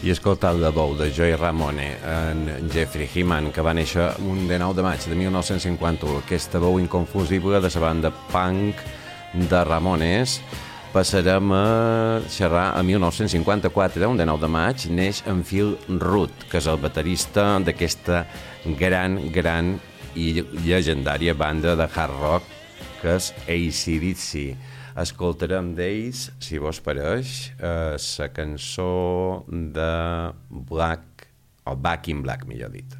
I escoltat la veu de Joey Ramone en Jeffrey Heeman, que va néixer un 19 de maig de 1951, aquesta veu inconfusible de la banda punk de Ramones. Passarem a xerrar a 1954, un 19 de maig, neix en Phil Rudd, que és el baterista d'aquesta gran i llegendària banda de hard rock que és AC/DC. Escoltarem d'ells, si vos pareix, la cançó de Black, o Back in Black, millor dit.